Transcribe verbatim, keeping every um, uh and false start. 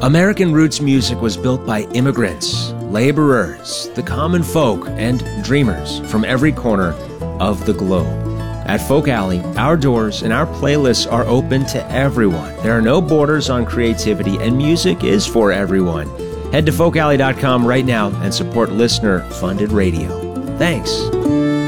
American roots music was built by immigrants, laborers, the common folk, and dreamers from every corner of the globe. At Folk Alley, our doors and our playlists are open to everyone. There are no borders on creativity, and music is for everyone. Head to folk alley dot com right now and support listener-funded radio. Thanks.